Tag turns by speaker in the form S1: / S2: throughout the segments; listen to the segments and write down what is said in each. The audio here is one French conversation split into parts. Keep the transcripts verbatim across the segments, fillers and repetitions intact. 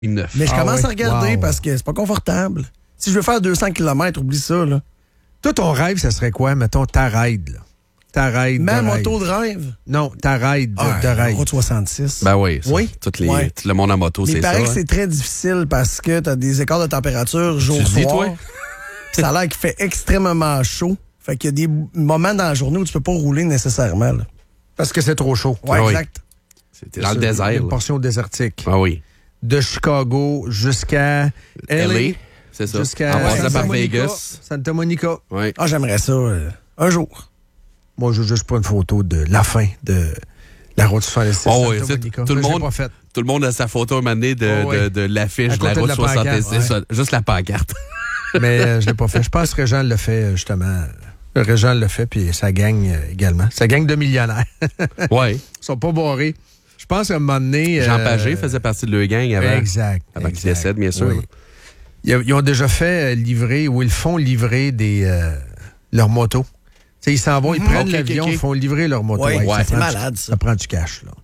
S1: neuf.
S2: Mais je
S3: Ah
S2: commence
S3: ouais?
S2: à regarder
S3: Wow.
S2: parce que c'est pas confortable. Si je veux faire deux cents kilomètres, oublie ça, là.
S3: Toi, ton rêve, ça serait quoi? Mettons, ta ride, là. Ta ride
S2: Ma
S3: de
S2: moto
S3: ride.
S2: de rêve.
S3: Non, ta ride de,
S2: Ah,
S3: de ride.
S2: Route soixante-six.
S1: Ben oui. Ça,
S3: Oui?
S1: toutes les,
S2: Ouais.
S1: Tout le monde en moto,
S2: Mais
S1: c'est
S2: il
S1: ça.
S2: paraît que
S1: hein.
S2: c'est très difficile parce que t'as des écarts de température
S1: Tu le dis,
S2: jour-soir.
S1: toi?
S2: Puis ça a l'air qu'il fait extrêmement chaud. Fait qu'il y a des moments dans la journée où tu peux pas rouler nécessairement, là.
S3: Parce que c'est trop chaud.
S2: Ouais,
S1: Ah oui.
S2: exact.
S1: C'était dans le
S3: Ça,
S1: désert.
S3: Une
S1: là.
S3: portion désertique.
S1: Ah oui.
S3: De Chicago jusqu'à L A.
S1: L A, c'est ça.
S3: Jusqu'à
S1: En passant
S3: Santa
S1: par
S3: Monica.
S1: Vegas.
S3: Santa Monica.
S1: Oui.
S2: Ah, j'aimerais ça euh, un jour.
S3: Moi, je veux juste pas une photo de la fin de la route soixante-six.
S1: Oh oui,
S3: Santa
S1: c'est-
S3: Monica.
S1: tout le
S3: Ça, j'ai
S1: monde-
S3: pas fait.
S1: Tout le monde a sa photo à un moment donné de,
S3: Oh oui.
S1: de, de l'affiche
S3: À
S1: de la
S3: côté de
S1: route
S3: la pancarte,
S1: soixante-six.
S3: ouais.
S1: Juste la pancarte.
S3: Mais euh, je l'ai pas fait. Je pense que Régent le fait, justement. Régent le fait, puis sa gang euh, également. Sa gang de millionnaires.
S1: Oui.
S3: Ils sont pas barrés. Je pense qu'à un moment donné...
S1: Jean
S3: euh,
S1: Pagé faisait partie de leur gang avant.
S3: Exact.
S1: Avant qu'il
S3: exact.
S1: décède, bien sûr.
S3: Oui. Ils, ils ont déjà fait euh, livrer, ou ils font livrer des euh, leurs motos. Tu sais, ils s'en vont, ils
S2: Mhm.
S3: prennent
S1: Ok,
S3: l'avion,
S1: ok, ok.
S3: ils font livrer leurs motos.
S2: Ouais,
S3: Ouais,
S2: ouais,
S3: ça
S2: c'est
S3: prend du-
S2: malade, ça.
S3: Ça prend du cash, là.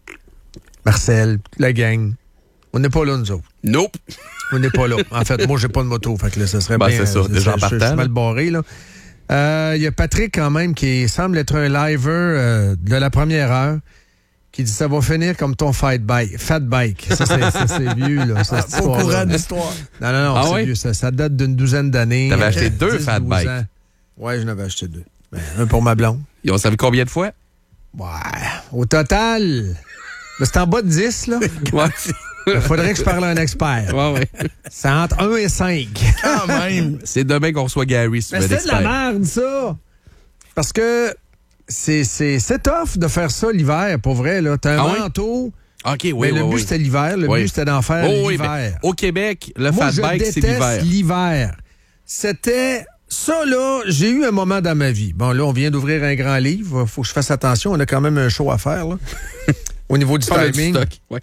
S3: Marcel, la gang. On n'est pas là, nous autres.
S1: Nope.
S3: On n'est pas là. En fait, moi, j'ai pas de moto. Fait que là, ça serait
S1: Ben,
S3: bien...
S1: c'est ça,
S3: euh,
S1: déjà en
S3: je- je- Je
S1: partant,
S3: suis mal
S1: là.
S3: barré, là. Euh, Il y a Patrick, quand même, qui semble être un liver euh, de la première heure, qui dit ça va finir comme ton fight bike, fat bike. Ça, c'est, ça, c'est vieux, là. Ça, cette
S2: Au
S3: histoire-là.
S2: courant de l'histoire.
S3: Non, non, non,
S1: Ah
S3: c'est
S1: ouais?
S3: vieux. Ça, ça date d'une douzaine d'années.
S1: T'avais
S3: Euh,
S1: acheté deux
S3: dix,
S1: fat
S3: douze
S1: bikes.
S3: ans. Ouais, j'en avais acheté deux. Ben, un pour ma blonde.
S1: Ils ont servi combien de fois?
S3: Ouais. Au total, ben, c'est en bas de dix, là.
S1: Ouais.
S3: Il faudrait que je parle à un expert.
S1: ouais, ouais.
S3: C'est entre un et cinq.
S2: Quand même.
S1: C'est demain qu'on reçoit Gary, si tu
S3: Mais
S1: veux
S3: c'est de la
S1: l'expert.
S3: merde, ça. Parce que c'est, c'est, c'est tough de faire ça l'hiver, pour vrai. Là. T'as un
S1: Ah oui?
S3: manteau,
S1: OK, oui,
S3: mais
S1: oui,
S3: le but,
S1: oui.
S3: c'était l'hiver. Le
S1: Oui.
S3: but, c'était d'en faire
S1: Oh, oui,
S3: l'hiver.
S1: mais au Québec, le
S3: Moi,
S1: fat
S3: je
S1: bike, c'est
S3: déteste
S1: l'hiver.
S3: l'hiver. C'était... Ça, là, j'ai eu un moment dans ma vie. Bon, là, on vient d'ouvrir un grand livre. Faut que je fasse attention. On a quand même un show à faire, là. Au niveau du
S1: Parle du
S3: timing.
S1: stock, ouais.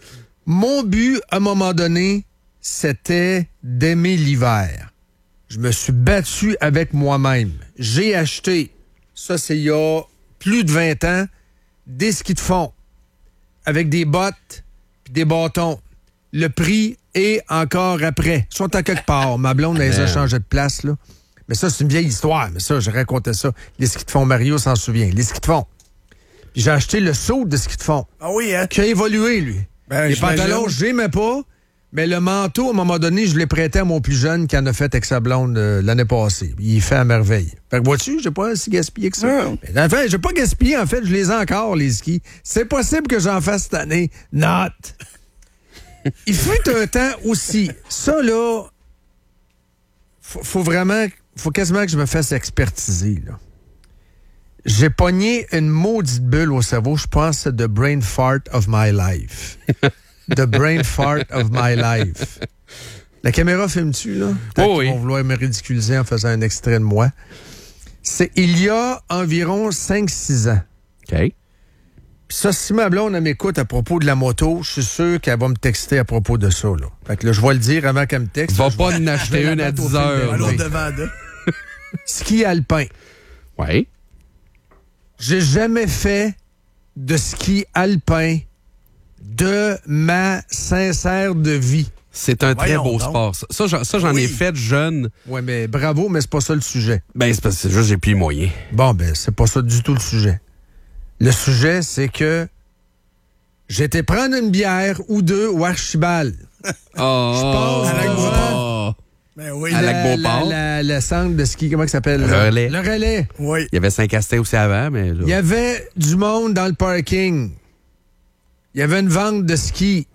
S3: Mon but, à un moment donné, c'était d'aimer l'hiver. Je me suis battu avec moi-même. J'ai acheté, ça c'est il y a plus de vingt ans, des skis de fond avec des bottes puis des bâtons. Le prix est encore après. Ils sont à quelque part. Ma blonde, elle les a
S1: Man.
S3: changé de place, là. Mais ça, c'est une vieille histoire. Mais ça, je racontais ça. Les skis de fond, Mario s'en souvient. Les skis de fond. Puis j'ai acheté le saut de ski de fond
S2: Ah oui, hein?
S3: qui a évolué, lui.
S2: Ben,
S3: Les
S2: j'imagine.
S3: pantalons, je n'aimais pas, mais le manteau, à un moment donné, je l'ai prêté à mon plus jeune qui en a fait avec sa blonde euh, l'année passée. Il fait à merveille. Fait que vois-tu, j'ai pas si gaspillé que ça.
S2: Non.
S3: Mais en fait, j'ai pas gaspillé, en fait, je les ai encore, les skis. C'est possible que j'en fasse cette année. Not. Il fut un temps aussi. Ça, là, faut, faut vraiment, faut quasiment que je me fasse expertiser, là. J'ai pogné une maudite bulle au cerveau, je pense, c'est The Brain Fart of My Life. The Brain Fart of My Life. La caméra filme-tu, là? Peut-être
S1: Oh oui.
S3: qu'ils vont vouloir me ridiculiser en faisant un extrait de moi. C'est il y a environ cinq six ans.
S1: OK.
S3: Puis ça, si ma blonde elle m'écoute à propos de la moto, je suis sûr qu'elle va me texter à propos de ça, là. Fait que là, je vais le dire avant qu'elle me texte.
S1: Va
S3: Je
S1: pas
S3: vais-
S1: en
S3: je vais
S1: acheter
S3: la
S1: une à
S3: mettre au
S1: dix
S3: fil de
S1: heures.
S3: la
S2: Alors
S3: nuit.
S2: devant d'eux.
S3: Ski alpin.
S1: Oui.
S3: J'ai jamais fait de ski alpin de ma sincère de vie.
S1: C'est un très
S2: Voyons
S1: beau
S2: donc.
S1: sport. Ça, ça, j'en- ça, j'en
S2: Oui.
S1: ai fait jeune.
S3: Ouais, mais bravo, mais c'est pas ça le sujet.
S1: Ben, c'est parce que c'est juste j'ai plus les moyens.
S3: Bon, ben, c'est pas ça du tout le sujet. Le sujet, c'est que j'ai été prendre une bière ou deux au Archibald.
S1: Oh!
S3: passe
S2: à la
S1: oh.
S2: Ben oui.
S1: À
S3: La-
S1: Lac-Beauport.
S3: la- la- Le centre de ski, comment ça s'appelle?
S1: Le relais.
S3: Le relais.
S2: Oui.
S1: Il y avait Saint-Castin aussi avant, mais là...
S3: Il y avait du monde dans le parking. Il y avait une vente de ski.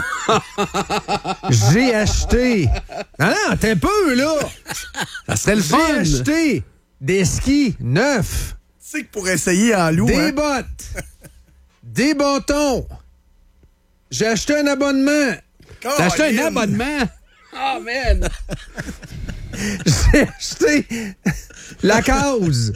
S3: J'ai acheté. Non, non, t'es un peu, là.
S1: Ça serait le
S3: J'ai
S1: fun!
S3: acheté des skis neufs,
S2: Tu sais que pour essayer en loup,
S3: des
S2: hein?
S3: bottes, des bâtons. J'ai acheté un abonnement.
S1: T'as acheté un
S2: Colin.
S1: abonnement? Oh, man!
S3: J'ai acheté la cause.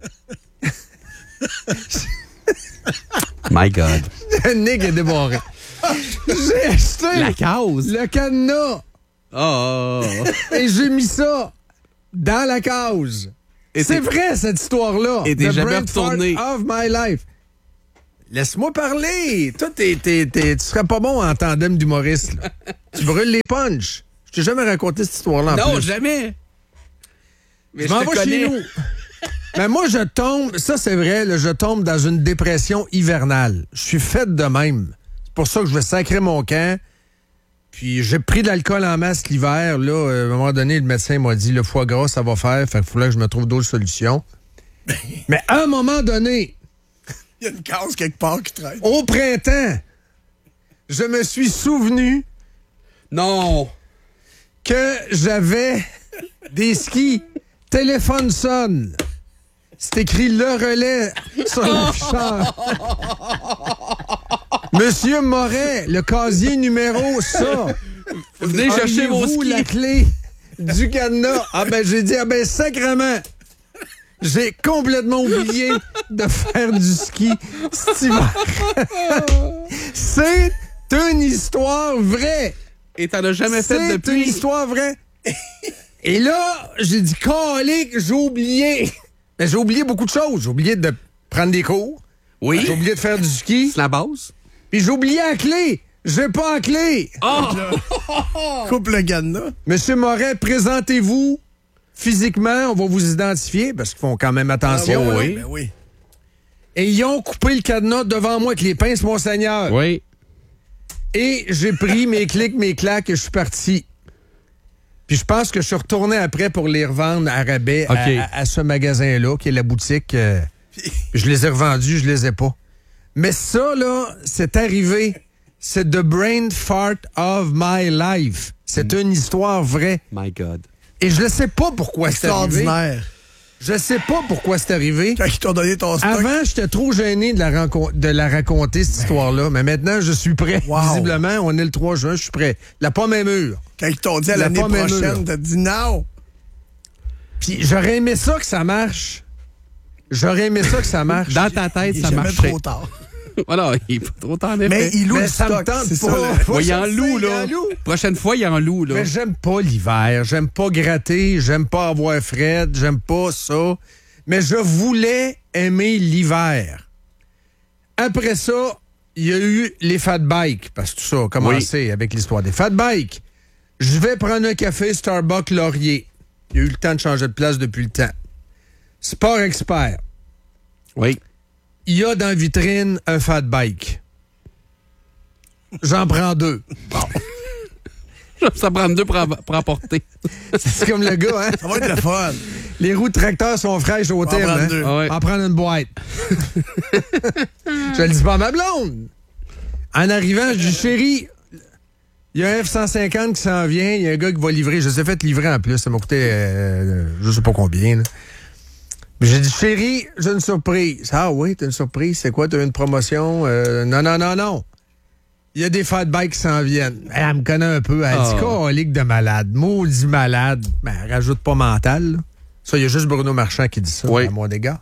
S1: My God.
S3: Nick est débarré. J'ai acheté
S1: La cause?
S3: le cadenas
S1: Oh!
S3: et j'ai mis ça dans la cause.
S1: Et
S3: C'est
S1: t'es-
S3: vrai, cette histoire-là.
S1: Et t'es
S3: The
S1: jamais
S3: Brain
S1: retourné.
S3: Fart of my life. Laisse-moi parler. Toi, t'es, t'es, t'es, tu serais pas bon en tandem d'humoriste. Là. Tu brûles les punchs. Je t'ai jamais raconté cette histoire-là en
S1: Non,
S3: plus.
S1: jamais. Mais
S3: Je
S1: je
S3: m'en
S1: te
S3: vais
S1: connais.
S3: chez nous. Mais moi, je tombe, ça c'est vrai, là, je tombe dans une dépression hivernale. Je suis faite de même. C'est pour ça que je vais sacrer mon camp. Puis j'ai pris de l'alcool en masse l'hiver. Là, euh, à un moment donné, le médecin m'a dit le foie gras, ça va faire. Fait qu'il fallait que je me trouve d'autres solutions. Mais à un moment donné,
S2: Il y a une case quelque part qui traîne.
S3: au printemps, je me suis souvenu
S1: Non.
S3: que j'avais des skis. Téléphone sonne. C'est écrit le relais sur l'afficheur. Monsieur Moret, le casier numéro, ça.
S1: Venez chercher vos
S3: Auriez-vous
S1: skis.
S3: la clé du cadenas. Ah ben, j'ai dit, ah ben, sacrément. J'ai complètement oublié de faire du ski cet hiver. C'est une histoire vraie.
S1: Et t'en as jamais fait
S3: C'est
S1: depuis.
S3: une histoire vraie. Et là, j'ai dit, calique, j'ai oublié. Mais j'ai oublié beaucoup de choses. J'ai oublié de prendre des cours.
S1: Oui.
S3: J'ai oublié de faire du ski.
S1: C'est la base.
S3: Puis j'ai oublié la clé. J'ai pas la clé.
S1: Oh!
S2: Coupe le cadenas.
S3: Monsieur Moret, présentez-vous physiquement. On va vous identifier parce qu'ils font quand même attention.
S2: Ah,
S3: là.
S2: oui. Ben oui.
S3: Et ils ont coupé le cadenas devant moi avec les pinces, Monseigneur.
S1: Oui.
S3: Et j'ai pris mes clics, mes claques et je suis parti. Puis je pense que je suis retourné après pour les revendre à rabais à-
S1: OK.
S3: à, à ce magasin-là, qui est la boutique. euh, je les ai revendus, je les ai pas. Mais ça, là, c'est arrivé. C'est the brain fart of my life. C'est une histoire vraie.
S1: My God.
S3: Et je ne sais pas pourquoi c'est arrivé.
S2: Extraordinaire.
S3: Je sais pas pourquoi c'est arrivé.
S2: Quand ils t'ont donné ton stock.
S3: Avant, j'étais trop gêné de la, renco- de la raconter, cette histoire-là. Mais maintenant, je suis prêt.
S2: Wow.
S3: Visiblement, on est le trois juin, je suis prêt. La pomme est mûre.
S2: Quand ils t'ont dit à
S3: La
S2: l'année
S3: pomme est
S2: prochaine,
S3: mûre.
S2: t'as dit non.
S3: Puis j'aurais aimé ça que ça marche. J'aurais aimé ça que ça marche.
S1: Dans ta tête,
S2: Il est
S1: ça
S2: jamais
S1: marchait.
S2: trop tard.
S1: Voilà, il est pas trop tard, en effet.
S2: Mais il loue
S3: Mais
S2: le
S3: ça me
S2: stock.
S3: tente
S2: C'est
S3: pas.
S2: ça, le-
S1: Ouais, il y en
S3: je
S1: loue,
S3: sais, il
S1: là.
S3: en loue.
S1: Prochaine fois, il y en loue, là.
S3: Mais j'aime pas l'hiver, j'aime pas gratter, j'aime pas avoir fret, j'aime pas ça. Mais je voulais aimer l'hiver. Après ça, il y a eu les fat bikes, parce que tout ça a commencé avec l'histoire des fat bikes. Je vais prendre un café Starbucks Laurier. Il y a eu le temps de changer de place depuis le temps. Sport Expert.
S1: Oui.
S3: Il y a dans la vitrine un fat bike. J'en prends deux.
S1: Ça prend deux pour, en- pour emporter.
S3: C'est comme le gars, hein?
S2: Ça va être le fun.
S3: Les roues de tracteur sont fraîches au
S2: en
S3: terme.
S2: prendre
S3: Hein?
S2: deux.
S1: Ah ouais.
S3: En prendre une boîte. Je le dis pas à ma blonde. En arrivant, je dis, chérie, il y a un F cent cinquante qui s'en vient, il y a un gars qui va livrer. Je les ai fait livrer en plus. Ça m'a coûté euh, je sais pas combien. Là. Mais j'ai dit, chérie, j'ai une surprise. Ah oui, t'as une surprise? C'est quoi? T'as eu une promotion? Euh, non, non, non, non. Il y a des fat bikes qui s'en viennent. Elle me connaît un peu. Elle
S1: Oh.
S3: dit, colique de malade. Maudit malade. Ben, elle rajoute pas mental. Là. Ça, il y a juste Bruno Marchand qui dit ça,
S1: Oui.
S3: à mon égard.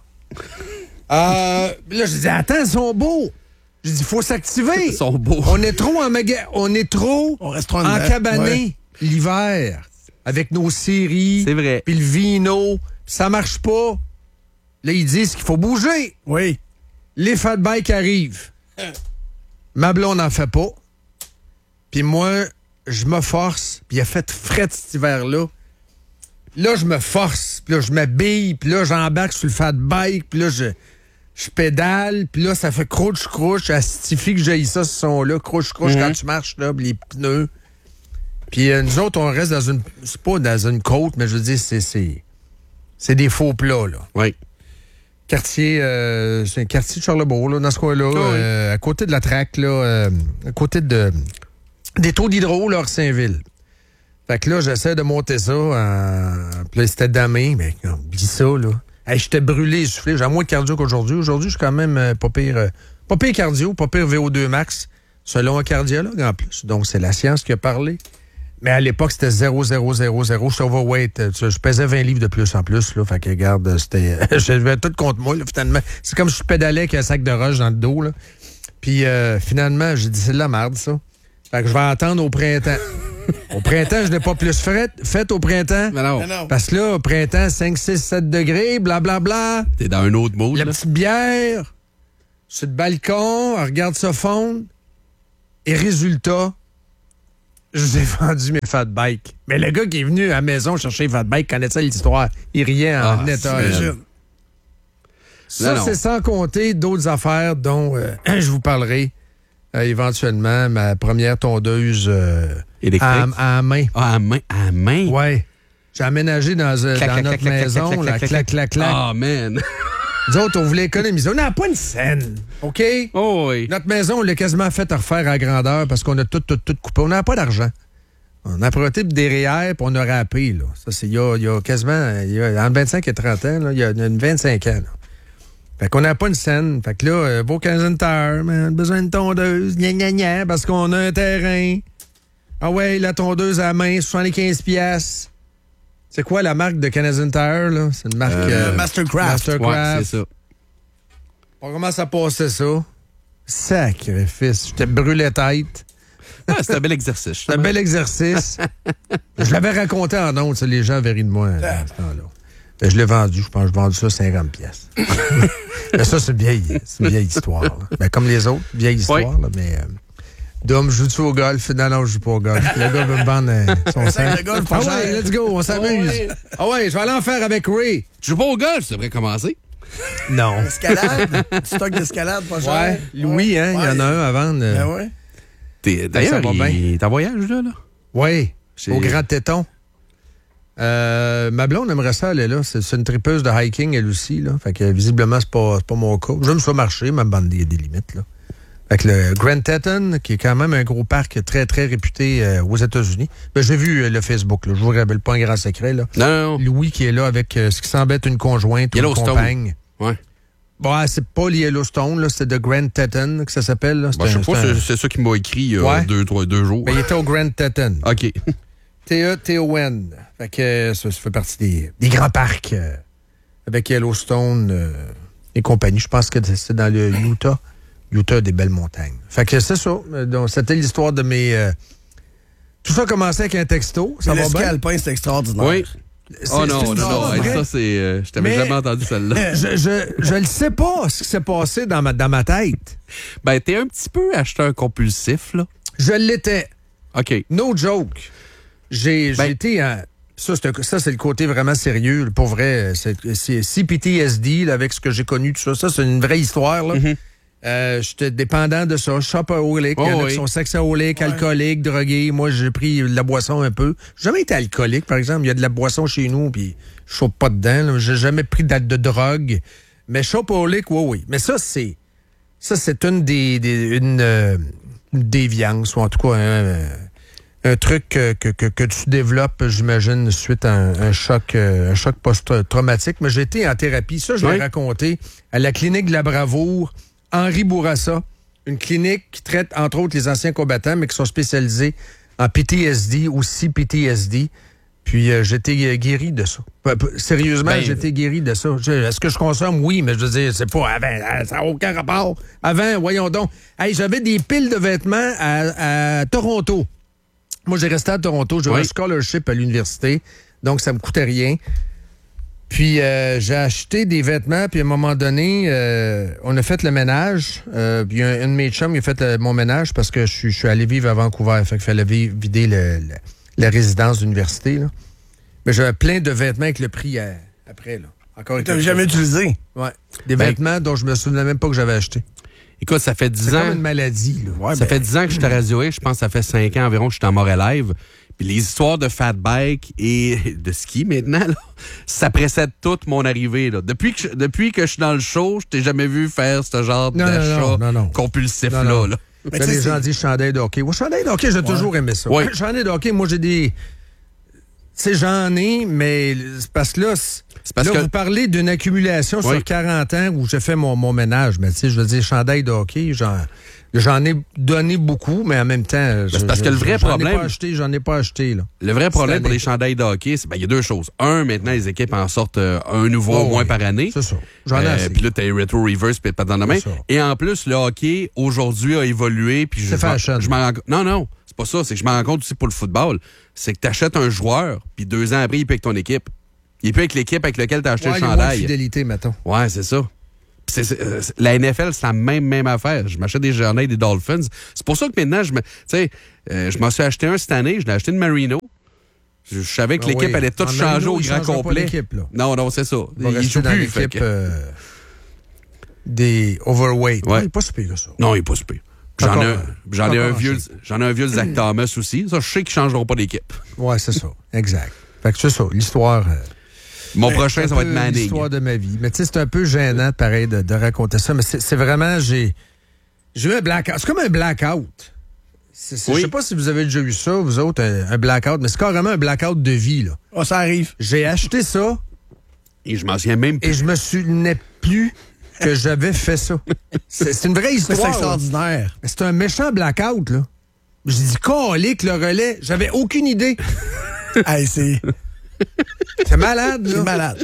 S3: euh, là, je dis, attends, ils sont beaux. Je dis, il faut s'activer.
S1: Ils sont beaux.
S3: On est trop en maga... On est trop
S2: On reste trop en
S3: en
S2: dedans.
S3: cabané
S2: Ouais.
S3: l'hiver. Avec nos séries.
S1: C'est vrai.
S3: Puis le vino. Ça marche pas. Là, ils disent qu'il faut bouger.
S2: Oui.
S3: Les fat bikes arrivent. Ma blonde n'en fait pas. Puis moi, je me force. Puis il a fait fret cet hiver-là. Là, je me force. Puis là, je m'habille. Puis là, j'embarque sur le fat bike. Puis là, je, je pédale. Puis là, ça fait crouche-crouche. Ça stifie que j'ai ça, ce son-là. Crouche-crouche
S1: Mhm.
S3: quand tu marches, là. Puis les pneus. Puis euh, nous autres, on reste dans une... C'est pas dans une côte, mais je veux dire, c'est... C'est, c'est des faux plats, là.
S1: Oui.
S3: Quartier, euh, c'est un quartier de Charlebourg, là, dans ce coin-là,
S1: Ah oui.
S3: euh, à côté de la traque, là, euh, à côté de des taux d'hydro, là, Saint-Ville. Fait que là, j'essaie de monter ça, en... puis là, c'était damé, mais non, oublie ça, là. Hey, j'étais brûlé, soufflé, j'ai moins de cardio qu'aujourd'hui. Aujourd'hui, je suis quand même euh, pas pire, euh, pas pire cardio, pas pire V O deux max, selon un cardiologue en plus. Donc, c'est la science qui a parlé. Mais à l'époque, c'était zéro, zéro, zéro, zéro. Je suis overweight. Je pesais vingt livres de plus en plus. Là. Fait que, regarde, c'était. J'avais tout contre moi, là, finalement. C'est comme si je pédalais avec un sac de roche dans le dos. Là. Puis, euh, finalement, j'ai dit, c'est de la merde, ça. Fait que je vais attendre au printemps. Au printemps, je n'ai pas plus fait, fait au printemps.
S1: Mais non,
S2: Mais non.
S3: Parce que là, au printemps, cinq, six, sept degrés, blablabla.
S1: t'es dans un autre mode,
S3: La
S1: là.
S3: petite bière. sur le balcon, elle regarde ça fondre. Et résultat, je vous ai vendu mes fat bikes. Mais le gars qui est venu à la maison chercher les fat bikes connaissait l'histoire. Il riait en
S1: Ah,
S3: étage.
S1: c'est-
S3: Ça,
S1: Non, non.
S3: c'est sans compter d'autres affaires dont euh, je vous parlerai euh, éventuellement. Ma première tondeuse euh,
S1: Électrique.
S3: à, à la main.
S1: Ah, à main. À main.
S3: Ouais. J'ai aménagé dans, euh,
S1: Clac,
S3: dans
S1: clac,
S3: notre
S1: clac, clac,
S3: maison.
S1: clac,
S3: la
S1: clac,
S3: clac, clac, clac.
S1: Ah, man.
S3: Nous autres, on voulait économiser. On n'a pas une scène. OK?
S1: Oh, oui.
S3: Notre maison, on l'a quasiment fait à refaire à grandeur parce qu'on a tout, tout, tout coupé. On n'a pas d'argent. On a prêté pour des R E E R puis on a râpé. Là. Ça, c'est il y a, il y a quasiment il y a, entre vingt-cinq et trente ans. Là, il y a une vingt-cinq ans. Là. Fait qu'on n'a pas une scène. Fait que là, euh, beau quinzaine Tire, man, on a besoin de tondeuse, gna gna gna, parce qu'on a un terrain. Ah ouais, la tondeuse à la main, soixante-quinze piastres. C'est quoi la marque de Canadian Tire, là? C'est une marque...
S2: Euh, Mastercraft.
S3: Mastercraft.
S1: Ouais, c'est ça.
S3: On commence à passer ça. Sacrifice. J'étais brûlé tête.
S1: Ah, c'est un bel exercice.
S3: C'est un bel exercice. Je l'avais raconté en ondes, ça, les gens avaient ri de moi à ce temps-là. Ben, je l'ai vendu, je pense que j'ai vendu ça cinquante piastres. Mais ça, c'est une vieille, c'est une vieille histoire. Là. Ben, comme les autres, vieille histoire,
S1: Oui.
S3: là, mais... Euh, Dom, joue-tu au golf? Non, non, je joue pas au golf. Le gars veut me vendre euh, son
S2: Un
S3: sac.
S2: sac de golf pas
S3: Ah
S2: cher.
S3: ouais, let's go, on s'amuse.
S1: ouais.
S3: Ah ouais, je vais aller en faire avec Ray.
S1: Tu joues pas au golf, ça devrait commencer.
S3: Non.
S2: Escalade. Du stock d'escalade pas cher.
S3: Ouais, Louis, hein, il y en a un à vendre. euh,
S2: Ben ouais.
S1: T'es- D'ailleurs,
S3: ça va bien.
S1: il est en voyage, là. là.
S3: Oui,
S1: C'est-
S3: au Grand Téton. Euh, ma blonde aimerait ça aller là. C'est c'est une tripeuse de hiking, elle aussi. Là. Fait que visiblement, c'est pas, c'est pas mon cas. J'aime ça marcher, ma bande, il y a des limites. Là. Fait que le Grand Teton, qui est quand même un gros parc très, très réputé euh, aux États-Unis. Ben, j'ai vu euh, le Facebook, là. Je vous révèle pas un grand secret. Là.
S1: Non, non, non.
S3: Louis qui est là avec euh, ce qui semble être une conjointe ou une
S1: Yellowstone.
S3: compagne.
S1: Ouais.
S3: Bon, ah, c'est pas le Yellowstone, là, c'est The Grand Teton que ça s'appelle. Là. C'est
S1: Bon, je
S3: un-
S1: sais pas,
S3: c'est un-
S1: c'est c'est ça qui m'a écrit il y a
S3: Ouais.
S1: deux, trois, deux jours.
S3: Ben, il était au Grand Teton.
S1: OK.
S3: T E T O N. Fait que euh, ça, ça fait partie des, des grands parcs euh, avec Yellowstone euh, et compagnie. Je pense que c'est dans le Utah. Utah a des belles montagnes. Fait que c'est ça. Euh, Donc, c'était l'histoire de mes... euh, Tout ça a commencé avec un texto. Ça
S2: Le
S3: va
S2: ski
S3: bien?
S2: alpin, c'est extraordinaire.
S1: Oui.
S3: C'est-
S1: Oh
S3: c'est
S1: non,
S3: une
S1: non,
S3: histoire
S1: non. hey,
S3: vraie.
S1: ça, c'est. euh, je t'avais
S3: Mais-
S1: jamais entendu celle-là.
S3: Je, je, je ne sais pas ce qui s'est passé dans ma, dans ma tête.
S1: Ben, t'es un petit peu acheteur compulsif, là.
S3: Je l'étais.
S1: OK.
S3: No joke. J'ai
S1: Ben-
S3: j'ai été en... Ça, c'est un- ça, c'est le côté vraiment sérieux. là, Pour vrai, c'est c'est C P T S D là, avec ce que j'ai connu, tout ça. Ça, c'est une vraie histoire. Là.
S1: Mhm.
S3: Euh, J'étais dépendant de ça. Shopaholic. Il y en
S1: Oh
S3: a
S1: oui.
S3: qui sont sexaholiques, alcooliques, drogués. Moi, j'ai pris de la boisson un peu. J'ai jamais été alcoolique, par exemple. Il y a de la boisson chez nous, puis je chope pas dedans. là. J'ai jamais pris de, de drogue. Mais shopaholic, oui, oui. Mais ça, c'est... Ça, c'est une des... des une, euh, une déviance, ou en tout cas... un, un truc que, que, que, que tu développes, j'imagine, suite à un, un choc euh, un choc post-traumatique. Mais j'ai été en thérapie. Ça, je l'ai
S1: Oui.
S3: raconté à la clinique de la Bravoure, Henri Bourassa, une clinique qui traite, entre autres, les anciens combattants, mais qui sont spécialisés en P T S D ou C P T S D. Puis euh, j'étais euh, guéri de ça. P- p- Sérieusement,
S1: Ben,
S3: j'étais guéri de ça. Je- Est-ce que je consomme? Oui, mais je veux dire, c'est pas avant. Ça n'a aucun rapport. Avant, voyons donc. Hey, j'avais des piles de vêtements à, à Toronto. Moi, j'ai resté à Toronto. J'avais
S1: Oui.
S3: un scholarship à l'université. Donc, ça me coûtait rien. Puis, euh, j'ai acheté des vêtements. Puis, à un moment donné, euh, on a fait le ménage. Euh, puis, un, un de mes chums, il a fait euh, mon ménage parce que je suis, je suis allé vivre à Vancouver. Fait qu'il fallait vi- vider le- le- la résidence d'université. Là. Mais j'avais plein de vêtements avec le prix à- après. Là. Encore avec
S2: T'as
S3: le
S2: jamais
S3: prix.
S2: utilisé.
S3: Ouais. Des
S1: Ben,
S3: vêtements dont je me souvenais même pas que j'avais acheté.
S1: Écoute, ça fait dix
S3: C'est
S1: ans.
S3: comme une maladie. Là.
S2: Ouais,
S1: Ça
S2: ben,
S1: fait dix ans que je suis à Radioé. Je pense que ça fait cinq ans environ que je suis en Morelive. Puis les histoires de fat bike et de ski maintenant, là, ça précède toute mon arrivée. Là. Depuis, que je, depuis que je suis dans le show, je t'ai jamais vu faire ce genre
S3: Non, non,
S1: d'achat
S3: non, non, non.
S1: compulsif-là.
S3: Non, non.
S1: là.
S2: Mais
S3: Là,
S2: tu sais,
S3: les gens
S2: c'est-
S3: disent chandail de hockey. Ouais, chandail de hockey, j'ai toujours aimé ça.
S1: Oui.
S3: Chandail de hockey, moi, j'ai des... Tu sais, j'en ai, mais c'est parce que là, c'est-
S1: C'est parce
S3: là,
S1: que-
S3: vous parlez d'une accumulation
S1: Oui.
S3: sur quarante ans où j'ai fait mon, mon ménage. Mais tu sais, je veux dire, chandail de hockey, j'en, j'en ai donné beaucoup, mais en même temps... je-
S1: c'est parce
S3: je-
S1: que le vrai
S3: j'en
S1: problème-
S3: ai pas acheté, j'en ai pas acheté, là.
S1: Le vrai problème
S3: Cette
S1: pour
S3: année.
S1: les chandails de hockey, c'est ben, il y a deux choses. Un, maintenant, les équipes en sortent euh, un nouveau
S3: Oh,
S1: au moins
S3: oui.
S1: par année.
S3: C'est ça. J'en ai
S1: Euh,
S3: assez.
S1: Puis là, t'as les retro reverse puis pas dans la main.
S3: C'est ça.
S1: Et en plus, le hockey, aujourd'hui, a évolué. Puis je,
S3: C'est fashion.
S1: je m'en rends- Non, non, c'est pas ça. C'est que je m'en rends compte aussi pour le football. C'est que t'achètes un joueur, puis deux ans après, il peut avec ton équipe. Il est plus avec l'équipe avec laquelle t'as acheté
S3: Ouais,
S1: le
S3: il y a moins de
S1: chandail.
S3: fidélité, mettons.
S1: Ouais, c'est ça. C'est, c'est, la N F L, c'est la même, même affaire. Je m'achète des journées des Dolphins. C'est pour ça que maintenant, je me, tu sais, euh, je m'en suis acheté un cette année. Je l'ai acheté une Merino. Je, je savais que
S3: Ah
S1: l'équipe
S3: oui.
S1: allait tout
S3: En
S1: changer
S3: Marino,
S1: au
S3: il
S1: grand
S3: changera pas
S1: complet.
S3: l'équipe, là.
S1: Non, non, c'est ça.
S3: Il va
S1: Il
S3: rester
S1: joue
S3: dans
S1: plus. fait
S3: l'équipe
S1: que-
S3: euh, des overweight.
S1: Ouais.
S3: Il n'est pas si pire que ça.
S1: Non, il est pas super. J'en ai, un,
S3: Encore-
S1: j'en ai un
S3: encore
S1: vieux,
S3: en shape.
S1: j'en ai un vieux de Zach Thomas aussi. Ça, je sais qu'ils changeront pas d'équipe.
S3: Ouais, c'est ça. Exact. Fait que c'est ça. L'histoire. euh,
S1: Mon
S3: c'est
S1: prochain,
S3: un
S1: ça va
S3: peu
S1: être Manning.
S3: l'histoire de ma vie. Mais tu sais, c'est un peu gênant, pareil, de, de raconter ça. Mais c'est, c'est vraiment, j'ai, j'ai eu un blackout. C'est comme un blackout. C'est, c'est,
S1: Oui.
S3: Je sais pas si vous avez déjà eu ça, vous autres, un, un blackout, mais c'est carrément un blackout de vie, là.
S2: Oh, ça arrive.
S3: J'ai acheté ça
S1: Et je m'en souviens même
S3: et
S1: plus.
S3: je me souvenais plus que j'avais fait ça. C'est, c'est une vraie
S2: C'est
S3: histoire. là.
S2: extraordinaire.
S3: Mais c'est un méchant blackout, là. J'ai dit, colique, le relais. J'avais aucune idée.
S2: Hey, c'est
S3: C'est malade,
S2: c'est
S3: là.
S2: malade.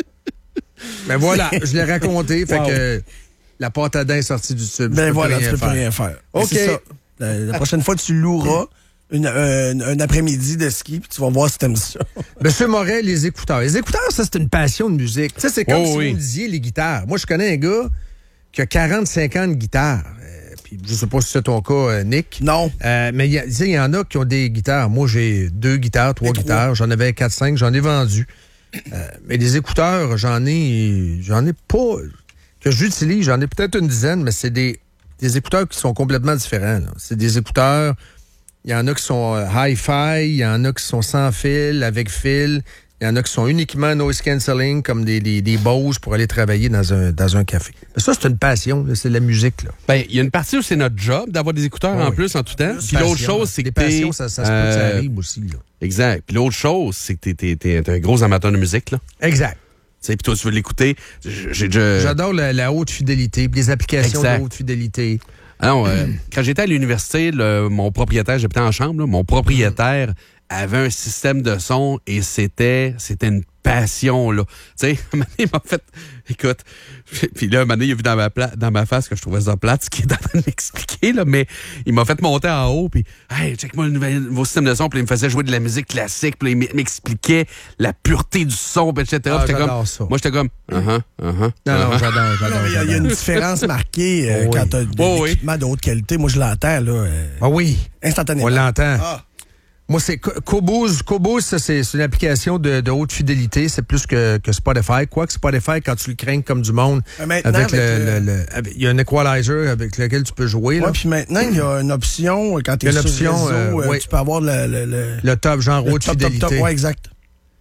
S3: Mais voilà, je l'ai raconté. Fait
S2: Wow.
S3: que la pâte à dents est sortie du tube. Je
S2: Ben
S3: peux
S2: voilà,
S3: plus
S2: tu
S3: rien
S2: peux plus
S3: faire.
S2: rien faire.
S3: OK.
S2: C'est ça. La, la prochaine fois, tu loueras une, un, un après-midi de ski, puis tu vas voir si t'aimes ça.
S3: Monsieur Moret, les écouteurs. Les écouteurs, ça, c'est une passion de musique. Tu sais, c'est comme
S1: Oh,
S3: si
S1: oui.
S3: vous me disiez les guitares. Moi, je connais un gars qui a quarante-cinq ans de guitare. Euh, puis je sais pas si c'est ton cas, euh, Nick.
S2: Non.
S3: Euh, mais il y, a- tu sais, il y en a qui ont des guitares. Moi, j'ai deux guitares, trois
S2: Et trois.
S3: guitares. J'en avais quatre, cinq. J'en ai vendu. Euh, mais des écouteurs, j'en ai, j'en ai pas que j'utilise. J'en ai peut-être une dizaine, mais c'est des, des écouteurs qui sont complètement différents. là. C'est des écouteurs. Il y en a qui sont euh, hi-fi, il y en a qui sont sans fil, avec fil. Il y en a qui sont uniquement noise cancelling, comme des, des, des Bose pour aller travailler dans un, dans un café. Mais ça, c'est une passion. là. C'est la musique. Là.
S1: Ben, il y a une partie où c'est notre job d'avoir des écouteurs
S3: Ah
S1: en
S3: oui.
S1: plus en tout temps. Puis
S3: Passion,
S1: l'autre chose,
S3: là.
S1: c'est que
S3: Des
S1: t'es,
S3: passions, ça, ça se peut que ça
S1: euh,
S3: arrive aussi. Là.
S1: Exact. Puis l'autre chose, c'est que t'es, t'es, t'es, t'es un gros amateur de musique, là.
S3: Exact.
S1: Tu sais, puis toi, tu veux l'écouter. J'ai déjà...
S3: J'adore la, la haute fidélité, puis les applications
S1: Exact.
S3: de haute fidélité.
S1: Ah non, euh, quand j'étais à l'université, le- mon propriétaire, j'habitais en chambre, là, mon propriétaire avait un système de son et c'était c'était une passion, là. Tu sais, un moment donné, il m'a fait... Écoute, puis là, un moment donné, il a vu dans ma, pla- dans ma face que je trouvais ça plate, ce qu'il est en train de m'expliquer, là, mais il m'a fait monter en haut, puis « Hey, check-moi le nouvel- nouveau système de son » puis il me faisait jouer de la musique classique, puis il m'expliquait la pureté du son, puis et cetera.
S3: Ah,
S1: Puis j'étais
S3: j'adore
S1: comme,
S3: ça.
S1: Moi, j'étais comme « Uh-huh, uh-huh,
S3: Non, non,
S1: uh-huh.
S3: j'adore,
S2: Non,
S3: j'adore.
S2: mais Il y, a- il y a une
S3: j'adore.
S2: différence marquée euh,
S3: Oh, oui.
S2: quand tu as des
S1: Oh, oui.
S2: équipements de haute qualité. Moi, je l'entends là, euh,
S3: Ah oui,
S2: instantanément.
S3: on l'entend.
S2: Ah,
S3: Moi, c'est Co- Cobooz. Cobooz, ça, c'est c'est une application de, de haute fidélité. C'est plus que, que Spotify. Quoique Spotify, quand tu le craignes comme du monde,
S2: Mais maintenant,
S3: avec, le,
S2: avec le-
S3: le- le- avec- il y a un equalizer avec lequel tu peux jouer. Là.
S2: ouais, puis maintenant, il y a une option, quand tu
S3: Il
S2: es
S3: y a
S2: sur
S3: une
S2: le
S3: option,
S2: réseau,
S3: euh,
S2: euh,
S3: oui.
S2: tu peux avoir le, le, le,
S3: Le top, genre
S2: le
S3: haute
S2: top, top,
S3: fidélité.
S2: top. Ouais, exact.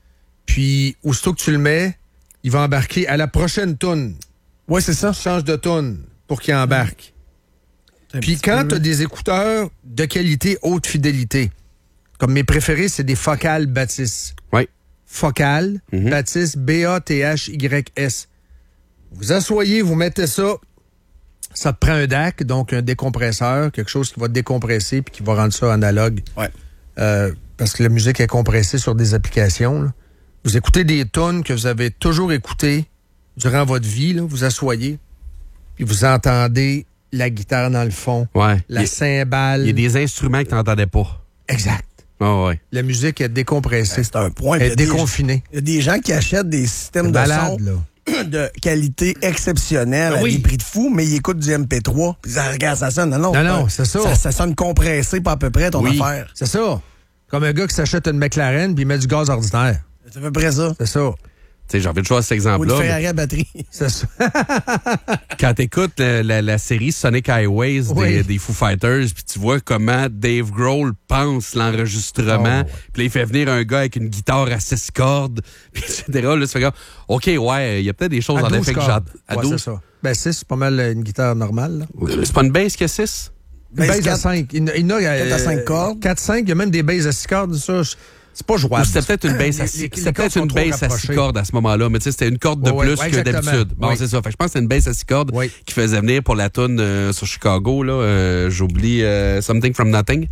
S3: Puis, aussitôt que tu le mets, il va embarquer à la prochaine toune.
S2: Ouais, c'est ça.
S3: Tu changes de toune pour qu'il embarque.
S2: C'est un
S3: Puis
S2: petit
S3: quand
S2: peu-
S3: tu as des écouteurs de qualité haute fidélité, comme mes préférés, c'est des Focal Batis.
S1: Oui.
S3: Focal
S1: Mhm.
S3: Batis, B A T H Y S. Vous asseyez, vous mettez ça. Ça te prend un D A C, donc un décompresseur, quelque chose qui va décompresser puis qui va rendre ça analogue.
S2: Ouais.
S3: Euh, parce que la musique est compressée sur des applications. là. Vous écoutez des tunes que vous avez toujours écoutées durant votre vie. Là. Vous asseyez, puis vous entendez la guitare dans le fond,
S1: Ouais.
S3: la
S1: Il y a-
S3: cymbale.
S1: il y a des instruments que tu n'entendais pas.
S3: Exact.
S1: Ah ouais.
S3: La musique est décompressée.
S2: C'est un point.
S3: Elle
S2: Puis
S3: est
S2: il y a des-
S3: déconfinée.
S2: Il y a des gens qui achètent des systèmes de
S3: Malade,
S2: son
S3: là.
S2: de qualité exceptionnelle
S3: Ah
S2: à
S3: oui.
S2: des prix de fou, mais ils écoutent du M P trois. Puis ils disent, regarde, ça sonne. Non, non,
S3: Non, non, c'est ça.
S2: ça. Ça sonne compressé, pas à peu près, ton
S1: Oui.
S2: affaire.
S3: C'est ça. Comme un gars qui s'achète une McLaren puis il met du gaz ordinaire.
S2: C'est à peu près ça.
S3: C'est ça.
S1: Tu sais, j'ai envie de choisir cet
S2: Ou une
S1: exemple-là. mais
S2: Ferrari à batterie.
S3: C'est ça.
S1: Quand t'écoutes la, la, la série Sonic Highways des,
S3: Oui.
S1: des Foo Fighters, puis tu vois comment Dave Grohl pense l'enregistrement,
S3: Oh, ouais.
S1: puis là, il fait venir un gars avec une guitare à six cordes, puis et cetera. Là, tu fais comme, OK, ouais, il y a peut-être des choses
S3: À
S1: en
S3: douze
S1: effet que
S3: cordes.
S1: j'entends. À
S3: Ouais,
S1: douze?
S3: c'est ça. Ben six, c'est pas mal une guitare normale. là.
S1: C'est pas une bass qui a six?
S3: Une
S2: Bass
S3: base à
S2: quatre.
S3: cinq. Il y en a, il y en a,
S2: Quatre à cinq cordes.
S3: quatre cinq, il y a même des bases à six cordes. Ça, je- c'est pas
S1: Ou
S3: jouable.
S1: c'était peut-être une bass à
S3: Les-
S1: six,
S3: les-
S1: c'était
S3: les
S1: peut-être
S3: cordes sont
S1: une
S3: trop
S1: bass à six
S3: rapprochées.
S1: cordes à ce moment-là, mais tu sais, c'était une corde de
S3: Ouais, ouais,
S1: plus
S3: ouais,
S1: que
S3: exactement.
S1: d'habitude. Bon,
S3: Oui.
S1: c'est ça. Fait que je pense que c'était une bass à six cordes
S3: Oui.
S1: qui faisait venir pour la tune euh, sur Chicago, là. euh, J'oublie euh, Something from Nothing.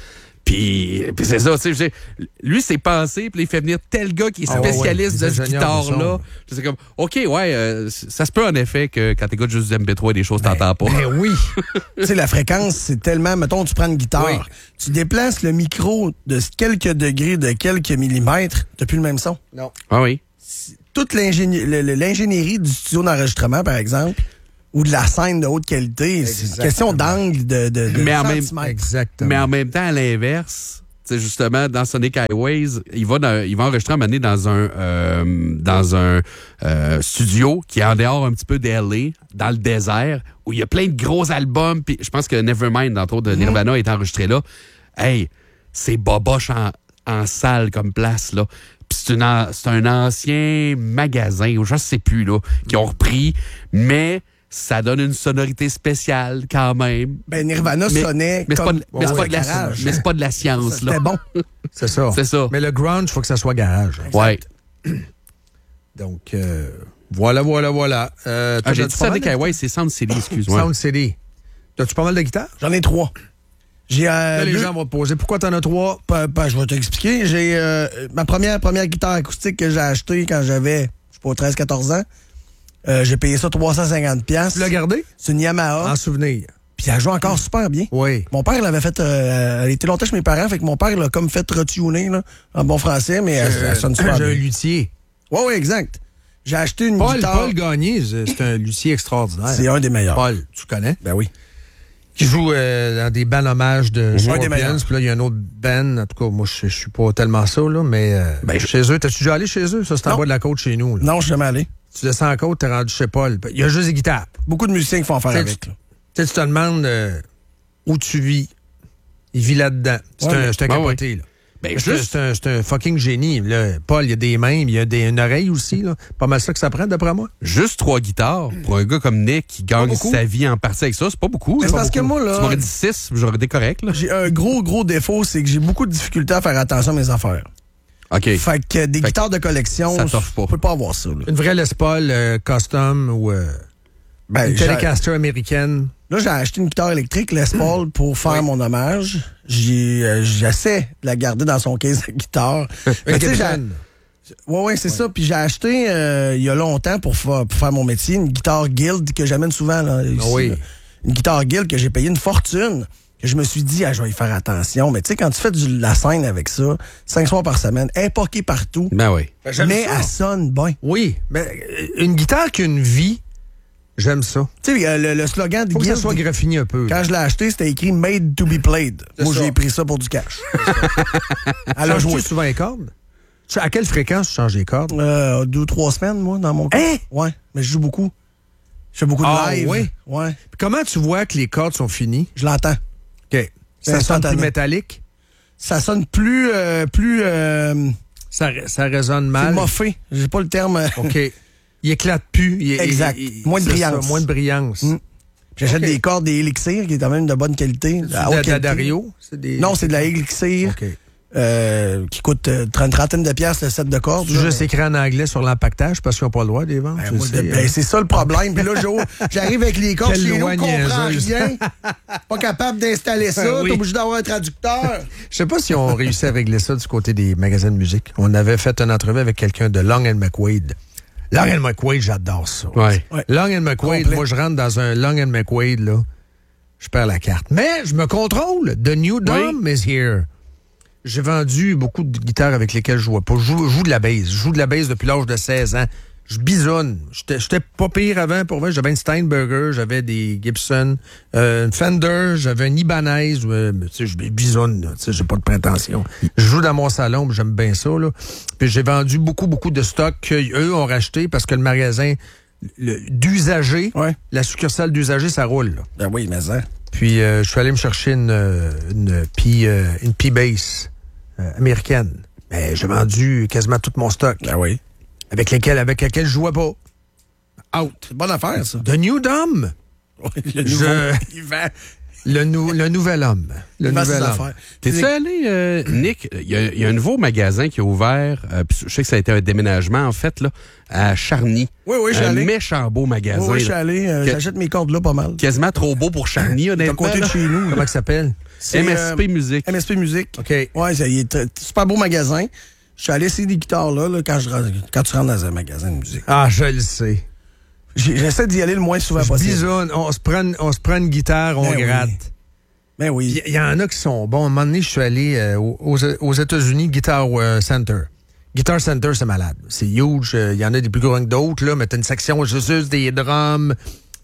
S1: Puis, puis c'est ça, tu sais, je sais, lui, c'est pensé, puis il fait venir tel gars qui est
S3: Ah ouais,
S1: spécialiste
S3: ouais,
S1: de
S3: les
S1: ce
S3: ingénieurs du
S1: guitare-là.
S3: son.
S1: C'est comme, OK, ouais, euh, ça se peut en effet que quand t'écoutes juste du M P trois, des choses t'entends pas.
S3: Ben oui.
S2: Tu sais, la fréquence, c'est tellement... Mettons, tu prends une guitare,
S3: Oui.
S2: tu déplaces le micro de quelques degrés, de quelques millimètres, t'as plus le même son.
S3: Non.
S1: Ah oui.
S2: Toute l'ingénie- le- le- l'ingénierie du studio d'enregistrement, par exemple, ou de la scène de haute qualité.
S3: Exactement.
S2: C'est une question d'angle, de, de, de
S1: Mais en même-
S2: centimètres.
S3: Exactement.
S1: Mais en même temps, à l'inverse, tu sais, justement, dans Sonic Highways, il va, dans- il va enregistrer un moment donné dans un, euh, dans un euh, studio qui est en dehors un petit peu d'L A, dans le désert, où il y a plein de gros albums. Puis je pense que Nevermind, entre autres, de Nirvana, est enregistré là. Hey, c'est boboche en, en salle comme place, là. Puis c'est, une an- c'est un ancien magasin, ou je sais plus, là, qui ont repris, mais ça donne une sonorité spéciale quand même.
S2: Ben, Nirvana
S1: Mais-
S2: sonnait
S1: Mais c'est pas,
S2: comme
S1: de- mais c'est
S2: dans
S1: pas
S2: un
S1: de la,
S2: garage.
S1: mais c'est pas de la science, là.
S2: C'était bon.
S3: C'est ça.
S1: C'est ça.
S3: Mais le grunge, il faut que ça soit garage.
S1: Ouais.
S3: Donc, euh, voilà, voilà, voilà. Euh,
S1: Ah, j'ai
S3: t'as-
S1: dit
S3: t'as-tu pas
S1: Sonic
S3: mal de-
S1: Highway, c'est Sound City, excuse-moi.
S3: Sound City. T'as-tu pas mal de guitares?
S2: J'en ai trois. J'ai euh,
S3: Là, les
S2: deux-
S3: gens vont te poser pourquoi t'en as trois?
S2: pas- pas- je vais t'expliquer. J'ai euh, ma première, première guitare acoustique que j'ai achetée quand j'avais, je sais pas, treize quatorze ans. Euh, j'ai payé ça trois cent cinquante dollars.
S3: Tu l'as gardé?
S2: C'est une Yamaha.
S3: En souvenir.
S2: Puis elle joue encore super bien.
S3: Oui.
S2: Mon père l'avait fait. Euh, elle était longtemps chez mes parents, fait que mon père l'a comme fait retuner, là, en bon français, mais elle, elle sonne super
S3: J'ai un
S2: bien.
S3: luthier.
S2: Oui, oui, exact. J'ai acheté une
S3: Paul,
S2: guitare.
S3: Paul Gagné, c'est c'est un luthier extraordinaire.
S2: C'est un des meilleurs.
S3: Paul, tu connais?
S2: Ben oui.
S3: Qui joue euh, dans des bands hommages de
S2: Un des
S3: Scorpions.
S2: meilleurs.
S3: Puis là, il y a un autre band. En tout cas, moi, je je suis pas tellement ça, là, mais euh,
S1: Ben, je-
S3: chez eux, t'as-tu déjà allé chez eux? Ça, c'est en
S2: Non.
S3: bas de la côte chez nous. Là.
S2: Non, je suis jamais allé.
S3: Tu descends en côte, t'es rendu chez Paul. Il y a juste des guitares.
S2: Beaucoup de musiciens qui font affaire
S3: T'sais,
S2: avec.
S3: tu-
S2: là.
S3: Tu sais, tu te demandes euh, où tu vis. Il vit là-dedans. C'est
S2: Ouais,
S3: un,
S2: mais-
S3: c'est un
S1: ben
S3: capoté, là.
S1: Ben,
S3: C'est un-
S1: juste,
S3: c'est un, c'est un fucking génie. Là. Paul, il y a des mains, il y a des, une oreille aussi. Là. Pas mal ça que ça prend, d'après moi.
S1: juste trois guitares pour un gars comme Nick qui gagne
S2: beaucoup.
S1: sa vie en partie avec ça, c'est pas beaucoup.
S2: Mais
S1: là.
S2: c'est parce que moi, là-
S1: Tu m'aurais dit six, j'aurais été correct, là.
S2: J'ai un gros, gros défaut, c'est que j'ai beaucoup de difficultés à faire attention à mes affaires.
S1: OK.
S2: Fait que des
S1: Fait
S2: guitares de collection,
S1: ça t'offre pas.
S2: je peux pas avoir ça. Là.
S3: Une vraie Les Paul euh, custom ou euh,
S2: Ben,
S3: une
S2: j'ai-
S3: Telecaster américaine.
S2: Là, j'ai acheté une guitare électrique Les Paul pour faire mon hommage. J'ai, euh, j'essaie de la garder dans son case de guitare. Mais tu sais, j'ai-
S3: Gibson.
S2: ouais, ouais, c'est ça. Puis j'ai acheté euh, il y a longtemps pour, fa- pour faire mon métier une guitare Guild que j'amène souvent là. ici,
S3: oui.
S2: là. Une guitare Guild que j'ai payé une fortune. Que je me suis dit, ah, je vais y faire attention. Mais tu sais, quand tu fais de la scène avec ça, cinq soirs par semaine, époquée partout,
S1: Ben oui.
S3: J'aime
S2: mais
S3: ça.
S2: elle sonne bien.
S3: Oui, mais euh, une guitare qui a une vie, j'aime ça.
S2: Tu sais, euh, le, le slogan de
S3: Faut que ça
S2: Guild,
S3: soit graffiné un peu.
S2: quand je l'ai acheté, c'était écrit Made to be played.
S3: C'est
S2: Moi,
S3: ça.
S2: j'ai pris ça pour du cash. Elle a
S3: Changes-tu
S2: joué.
S3: souvent les cordes? Tu- À quelle fréquence tu changes les cordes?
S2: Euh, deux, trois semaines, moi, dans mon cas.
S3: Hein?
S2: Ouais, mais je joue beaucoup. Je fais beaucoup de
S3: Ah,
S2: live.
S3: oui?
S2: Ouais,
S3: Puis comment tu vois que les cordes sont finies?
S2: je l'entends.
S3: OK.
S2: C'est
S3: Ça sonne plus
S2: instantané.
S3: métallique?
S2: Ça sonne plus, euh, plus, euh,
S3: Ça, ça résonne
S2: c'est
S3: mal?
S2: moffé. J'ai pas le terme. euh,
S3: OK. Il éclate plus. Il-
S2: Exact.
S3: il- il-
S2: Moins de
S3: c'est
S2: brillance.
S3: ça, moins de brillance.
S2: Mm. J'achète
S3: Ok.
S2: des cordes, des Elixir, qui est quand même de bonne qualité.
S3: C'est
S2: à
S3: de,
S2: haute
S3: de la
S2: qualité.
S3: Dario? C'est des...
S2: Non, c'est de la Elixir,
S3: OK.
S2: euh, qui coûte euh, une trentaine de piastres le set de cordes.
S3: Tu
S2: là.
S3: juste écrit en anglais sur l'empaquetage parce qu'ils n'ont pas le droit de les vendre.
S2: Ben,
S3: tu
S2: moi,
S3: sais,
S2: de-
S3: hein.
S2: ben, c'est ça le problème. Puis là, Jo, j'arrive avec les cordes
S3: Quelle
S2: chez nous,
S3: loi
S2: je comprends
S3: niaiseuse.
S2: rien. Pas capable d'installer ça.
S3: Ben oui.
S2: T'es obligé d'avoir un traducteur.
S3: Je sais pas si on réussi à régler ça du côté des magasins de musique. On avait fait une entrevue avec quelqu'un de Long and McQuaid. Long and McQuaid, j'adore ça.
S1: Ouais.
S2: Ouais.
S3: Long and McQuaid,
S2: Complet.
S3: moi, je rentre dans un Long and McQuaid, là, je perds la carte. Mais je me contrôle. The New Dom is here. J'ai vendu beaucoup de guitares avec lesquelles je jouais pas. Je joue, je joue de la bass. Je joue de la bass depuis l'âge de seize ans. Je bisonne. J'étais j'étais pas pire avant, pour vrai. J'avais une Steinberger, j'avais des Gibson, euh, une Fender, j'avais une Ibanez. euh, tu sais, je bisonne, là. Tu sais, j'ai pas de prétention. Je joue dans mon salon, puis j'aime bien ça, là. Puis j'ai vendu beaucoup, beaucoup de stocks qu'eux ont racheté parce que le magasin le- d'usagers,
S2: Ouais.
S3: la succursale d'usagers, ça roule, là.
S2: Ben oui, mais ça.
S3: Puis euh, je suis allé me chercher une, euh, une P, euh, une P-Bass euh, américaine. Mais j'ai vendu quasiment tout mon stock.
S2: Ben oui.
S3: Avec lesquels, avec lesquels je jouais pas. Out.
S2: C'est une bonne affaire, ça.
S3: The New Dom.
S2: Le
S3: Je-
S2: nouveau, il vend,
S3: Le, nou- le nouvel homme. Le
S2: il vend ses
S3: nouvel homme.
S2: affaires.
S1: T'es-tu allé, euh, Nick? Il y, a- il y a un nouveau magasin qui a ouvert. euh, puis je sais que ça a été un déménagement, en fait, là, à Charny.
S2: Oui, oui, je suis
S1: Un
S2: allé.
S1: méchant beau magasin.
S2: Oui, oui, je suis
S1: là.
S2: allé. euh,
S1: Que-
S2: J'achète mes cordes là pas mal.
S1: Quasiment trop beau pour Charny,
S2: C'est à
S1: honnêtement.
S2: côté de
S1: là.
S2: chez nous.
S3: Comment ça s'appelle?
S2: C'est,
S1: M S P
S2: euh,
S1: Musique.
S2: M S P Musique.
S3: OK.
S2: Ouais, c'est il est un super beau magasin. Je suis allé essayer des guitares là, là, quand, je, rentre- quand tu rentres dans un magasin de musique.
S3: Ah, je le sais.
S2: J'ai- J'essaie d'y aller le moins souvent
S3: Je
S2: possible.
S3: bisonne, on se prend, on se prend une guitare, on
S2: Ben oui.
S3: gratte.
S2: Ben oui.
S3: Il y, il y en a qui sont bons. À un moment donné, je suis allé euh, aux, aux États-Unis, Guitar euh, Center. Guitar Center, c'est malade. C'est huge. Euh, Il y en a des plus gros que d'autres, là, mais t'as une section juste des drums.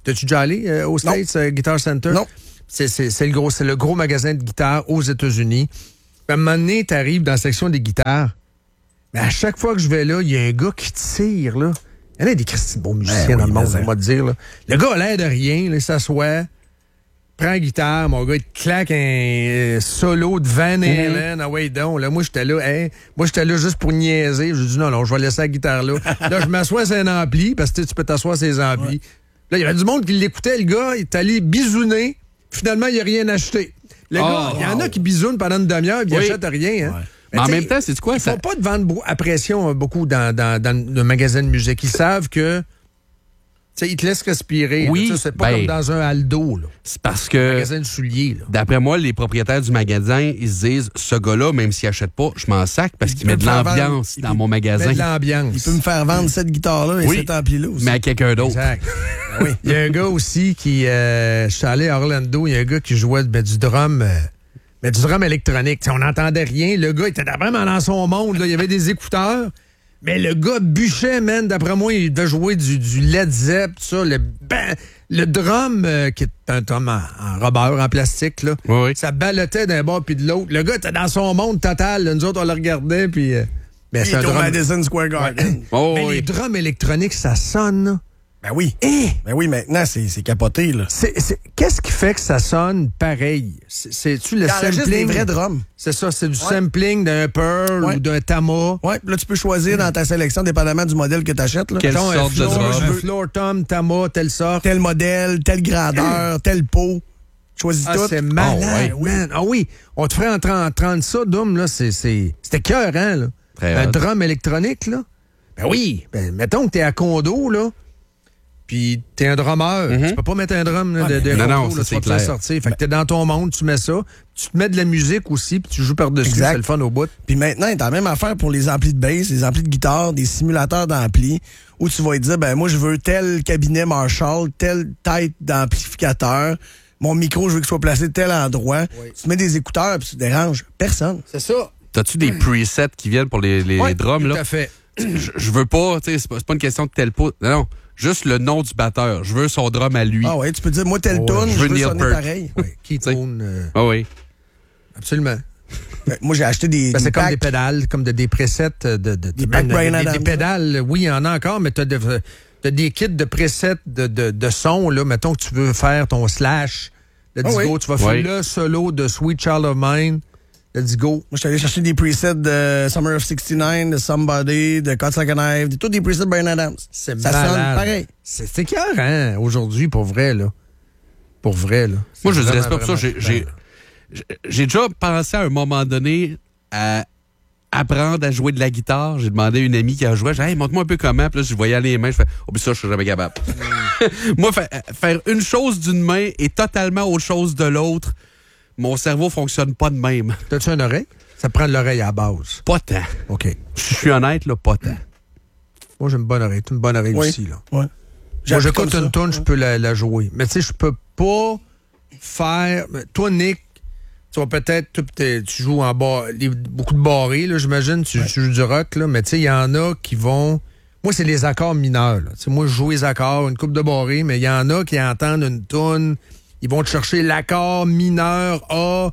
S3: T'as-tu déjà allé euh, au States, euh, Guitar Center?
S2: Non.
S3: C'est, c'est, c'est, le gros, c'est le gros magasin de guitares aux États-Unis. Puis à un moment donné, t'arrives dans la section des guitares. Mais à chaque fois que je vais là, il y a un gars qui tire, là. Il y en a des Christy bons musiciens
S2: Ben
S3: dans
S2: oui,
S3: le monde,
S2: mais
S3: on va te dire, là. Le gars a l'air de rien, là, il s'assoit, prend la guitare, mon gars, il te claque un euh, solo de Van Halen. Ah ouais, donc, là, moi, j'étais là, hein, moi, j'étais là juste pour niaiser. J'ai dit, non, non, je vais laisser la guitare là. Là, je m'assois sur un ampli, parce que tu peux t'asseoir sur les amplis. Ouais. Là, il y avait du monde qui l'écoutait, le gars, il est allé bisouner. Finalement, il n'a rien acheté. Le oh, gars, il y en a qui bisounent pendant une demi-heure et ils oui. n'achètent rien. Hein. Ouais.
S1: Mais, mais en même temps, c'est quoi?
S3: Ils
S1: ça...
S3: font pas de vendre à pression beaucoup dans, dans, dans le magasin de musique. Ils savent que t'sais, ils te laissent respirer.
S1: Oui,
S3: là, c'est pas ben, comme dans un Aldo. Là.
S1: C'est parce que,
S3: un magasin de souliers. Là.
S1: D'après moi, les propriétaires du magasin, ils se disent, ce gars-là, même s'il achète pas, je m'en sac parce il qu'il met de l'ambiance dans mon magasin.
S3: Il met de l'ambiance.
S2: Il peut me faire vendre cette guitare-là et
S1: oui,
S2: cet ampli-là aussi.
S1: Mais à quelqu'un d'autre.
S3: Exact. Oui. Il y a un gars aussi qui... Euh, je suis allé à Orlando, il y a un gars qui jouait ben, du drum... Euh, mais du drum électronique. T'sais, on n'entendait rien. Le gars était vraiment dans son monde. Là. Il y avait des écouteurs. Mais le gars bûchait, man. D'après moi, il devait jouer du, du Led Zepp, tout ça. Le, ben, le drum, euh, qui est un drum en, en rubber, en plastique, là,
S1: oui, oui.
S3: ça ballottait d'un bord puis de l'autre. Le gars était dans son monde total. Là. Nous autres, on le regardait. Puis, euh,
S2: ben, c'est un drum... Madison Square Garden.
S3: Ouais. Oh, mais oui. Les drums électroniques, ça sonne, là.
S2: Ben oui.
S3: Et
S2: ben oui, maintenant, c'est, c'est capoté, là.
S3: C'est, c'est, qu'est-ce qui fait que ça sonne pareil? C'est, c'est-tu le sampling?
S2: C'est des vrais drums.
S3: C'est ça, c'est du ouais. sampling d'un Pearl ouais. ou d'un Tama.
S2: Oui, là, tu peux choisir dans ta sélection, dépendamment du modèle que tu achètes.
S1: Quelle Attends, sorte de drum?
S3: Un floor tom, Tama, telle sorte.
S2: Tel modèle, telle grandeur, tel pot. Choisis
S3: ah,
S2: tout.
S3: C'est malade, oh, ouais. man. Ah oui, on te ferait en trente ça, Doom, là, c'est, c'est, c'était écœurant, là. Très un hot. Drum électronique, là. Ben oui, ben, mettons que t'es à condo, là. Puis t'es un drummer. Mm-hmm. Tu peux pas mettre un drum là, ah, de, de
S1: non,
S3: contour,
S1: non,
S3: là,
S1: ça,
S3: tu vas te faire sortir. Fait que t'es dans ton monde, tu mets ça. Tu te mets de la musique aussi, puis tu joues par-dessus. Exact. C'est le fun au bout.
S2: Puis maintenant, t'as la même affaire pour les amplis de bass, les amplis de guitare, des simulateurs d'amplis, où tu vas te dire, ben moi, je veux tel cabinet Marshall, telle tête d'amplificateur. Mon micro, je veux qu'il soit placé de tel endroit. Oui. Tu mets des écouteurs, puis tu déranges personne.
S3: C'est ça.
S1: T'as-tu des presets qui viennent pour les, les,
S3: oui,
S1: les drums, là?
S3: Tout à fait.
S1: Je, je veux pas, tu sais, c'est pas, c'est pas une question de tel pot. Non, non. Juste le nom du batteur. Je veux son drum à lui.
S2: Ah oui, tu peux dire, moi, tel oh, tune, je veux, je veux sonner Perk. Pareil.
S3: Oui, qui tourne. Euh...
S1: Ah oui.
S3: Absolument.
S2: Ben, moi, j'ai acheté des.
S3: Ben,
S2: des
S3: c'est
S2: packs.
S3: comme des pédales, comme de, des presets de. de, de
S2: des packs Bryan Adams.
S3: Des pédales, oui, il y en a encore, mais t'as, de, t'as des kits de presets de, de, de son, là. Mettons que tu veux faire ton slash. Let's oh, go. Oui. Tu vas faire oui. le solo de Sweet Child of Mine. Let's go. Moi,
S2: je suis allé chercher des presets de Summer of soixante-dix-neuf, de Somebody, de Cuts Like a Knife, tous des presets de Bryan Adams.
S3: C'est
S2: ça
S3: malade.
S2: Sonne pareil.
S3: C'est, c'est clair, hein, aujourd'hui, pour vrai, là. Pour vrai, là. C'est
S1: moi, je dirais pas pour ça. J'ai, j'ai, j'ai déjà pensé à un moment donné à apprendre à jouer de la guitare. J'ai demandé à une amie qui a joué. J'ai dit, hey, montre-moi un peu comment. Puis là, je voyais les mains. Je fais, oh, puis ça, je suis jamais capable. Moi, fa- faire une chose d'une main et totalement autre chose de l'autre, mon cerveau fonctionne pas de même.
S3: T'as-tu une oreille? Ça prend de l'oreille à la base.
S1: Pas tant.
S3: OK.
S1: Je suis honnête, là, pas tant.
S3: Moi, j'ai une bonne oreille. T'as une bonne oreille
S2: oui.
S3: aussi, là.
S2: Ouais.
S3: Moi, j'écoute une tune, je peux la, la jouer. Mais tu sais, je peux pas faire... Toi, Nick, tu vas peut-être... Tu joues en bas... Beaucoup de barrés, là, j'imagine. Tu, ouais. tu joues du rock, là. Mais tu sais, il y en a qui vont... Moi, c'est les accords mineurs, là. T'sais, moi, je joue les accords, une coupe de barrés, mais il y en a qui entendent une tune... Ils vont te chercher l'accord mineur A,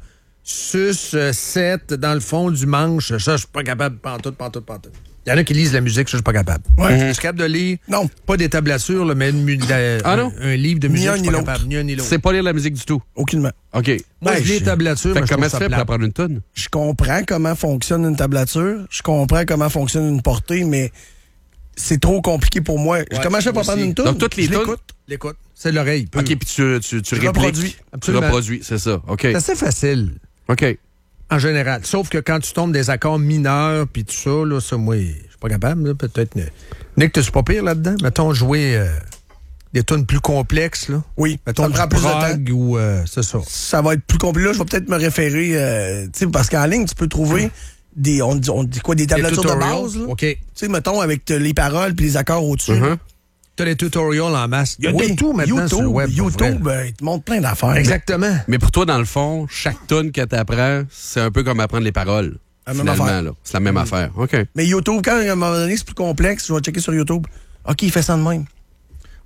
S3: sus, sept, dans le fond du manche. Ça, je suis pas capable, pantoute, pantoute, pantoute. Il y en a qui lisent la musique, ça, je suis pas capable.
S2: Ouais.
S3: Mm-hmm. Je suis capable de lire,
S2: non.
S3: Pas des tablatures, là, mais une, la, ah non? Un, un livre de musique, je suis pas capable. Ni un ni l'autre.
S1: C'est pas lire la musique du tout?
S2: Aucunement.
S1: OK.
S3: Moi, ben, je lis les tablatures, mais
S1: comment tu fais pour apprendre une tonne?
S2: Je comprends comment fonctionne une tablature, je comprends comment fonctionne une portée, mais c'est trop compliqué pour moi. Ouais, comment je fais pour apprendre une tonne?
S1: Donc, toutes les tonnes?
S3: L'écoute. L'écoute. C'est l'oreille.
S1: OK, puis tu, tu, tu, tu
S2: reproduis.
S1: Tu reproduis, c'est ça. OK.
S3: C'est assez facile.
S1: OK.
S3: En général. Sauf que quand tu tombes des accords mineurs puis tout ça, là, ça, moi, je suis pas capable. Là, peut-être. Nick, t'es pas pire là-dedans? Mettons, jouer euh, des tunes plus complexes, là.
S2: Oui.
S3: Mettons, ça prend plus de temps. Ou, euh, c'est ça.
S2: Ça va être plus compliqué. Là, je vais peut-être me référer, euh, tu sais, parce qu'en ligne, tu peux trouver mmh. des, on, on dit quoi, des tablatures de base, là.
S3: OK.
S2: Tu sais, mettons, avec les paroles puis les accords au-dessus.
S3: Mm-hmm. T'as les tutorials en masse. Il y a oui, de tout maintenant
S2: YouTube,
S3: sur le web.
S2: YouTube, euh, il te montre plein d'affaires.
S3: Exactement.
S1: Mais pour toi, dans le fond, chaque tune que tu apprends, c'est un peu comme apprendre les paroles.
S2: La même affaire.
S1: Là. C'est la même mmh. affaire. OK.
S2: Mais YouTube, quand à un moment donné, c'est plus complexe, je vais checker sur YouTube. OK, il fait ça de même.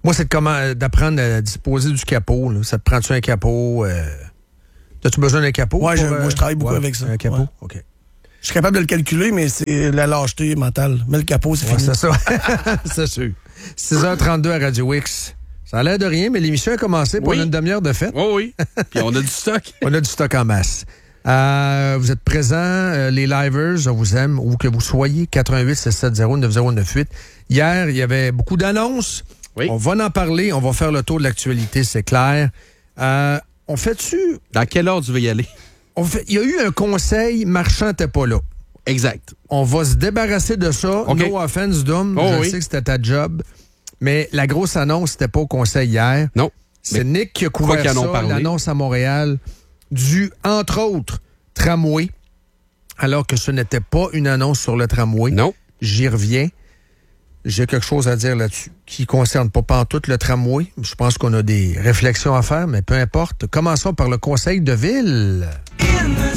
S3: Moi, c'est de comment d'apprendre à disposer du capot. Là. Ça te prend-tu un capot? Euh... As-tu besoin d'un capot?
S2: Ouais,
S3: pour,
S2: je,
S3: euh...
S2: moi, je travaille beaucoup
S3: ouais,
S2: avec ça.
S3: Un capot?
S2: Ouais.
S3: OK.
S2: Je suis capable de le calculer, mais c'est la lâcheté mentale. Mais le capot, c'est
S3: Ouais,
S2: fini.
S3: c'est ça. C'est sûr. six heures trente-deux à Radio X. Ça a l'air de rien, mais l'émission a commencé pour
S1: Oui.
S3: une demi-heure de fête.
S1: Oh oui. Puis on a du stock.
S3: On a du stock en masse. Euh, vous êtes présents, euh, les livers, on vous aime, où que vous soyez, quatre un huit, six sept zéro, neuf zéro neuf huit. Hier, il y avait beaucoup d'annonces.
S1: Oui.
S3: On va en parler, on va faire le tour de l'actualité, c'est clair. Euh, on fait-tu...
S1: Dans quel ordre tu veux y aller?
S3: On fait, il y a eu un conseil, Marchand n'était pas là.
S1: Exact.
S3: On va se débarrasser de ça.
S1: OK.
S3: No offense, Dom.
S1: Oh,
S3: je
S1: oui.
S3: sais que c'était ta job. Mais la grosse annonce, c'était pas au conseil hier.
S1: Non.
S3: C'est
S1: Mais
S3: Nick qui a
S1: quoi
S3: couvert
S1: qu'ils en ont
S3: ça,
S1: parlé.
S3: l'annonce à Montréal, du, entre autres, tramway, alors que ce n'était pas une annonce sur le tramway.
S1: Non.
S3: J'y reviens. J'ai quelque chose à dire là-dessus qui ne concerne pas pantoute le tramway. Je pense qu'on a des réflexions à faire, mais peu importe. Commençons par le conseil de ville.